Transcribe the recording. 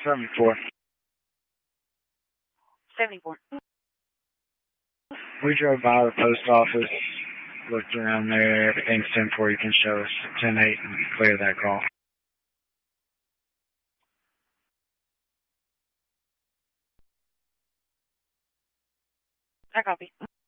74. 74. We drove by the post office, looked around there, everything's 10-4, you can show us 10-8 and clear that call. I copy.